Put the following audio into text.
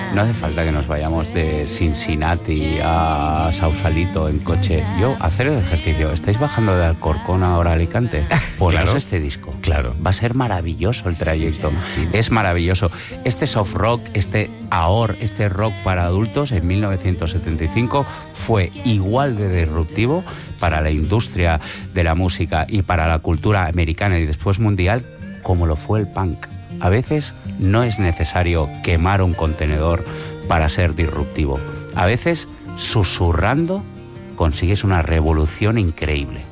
No hace falta que nos vayamos de Cincinnati a Sausalito en coche. Yo, hacer el ejercicio. ¿Estáis bajando de Alcorcón ahora a Alicante? Poneros Claro. este disco. Claro. Va a ser maravilloso el trayecto. Sí. Es maravilloso. Este soft rock, este AOR, este rock para adultos en 1975 fue igual de disruptivo para la industria de la música y para la cultura americana y después mundial como lo fue el punk. A veces no es necesario quemar un contenedor para ser disruptivo. A veces, susurrando, consigues una revolución increíble.